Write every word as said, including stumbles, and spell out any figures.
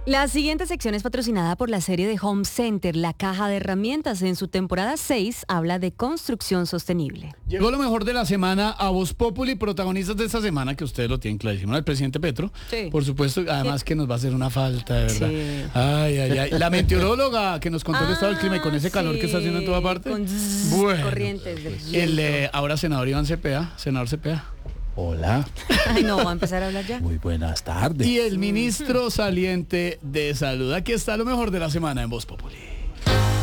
La siguiente sección es patrocinada por la serie de Home Center, La Caja de Herramientas. En su temporada seis habla de construcción sostenible. Llegó lo mejor de la semana a Voz Populi, protagonistas de esta semana, que ustedes lo tienen clarísimo, el presidente Petro. Sí. Por supuesto, además que nos va a hacer una falta, de verdad. Sí. Ay, ay, ay. La meteoróloga que nos contó el estado del clima y con ese calor sí, que está haciendo en toda parte. con zzz, Bueno, corrientes del el viento. eh, ahora senador Iván Cepeda, senador Cepeda. Hola, Ay, no, va a empezar a hablar ya. muy buenas tardes. Y el ministro saliente de salud. Aquí está lo mejor de la semana en Voz Populi.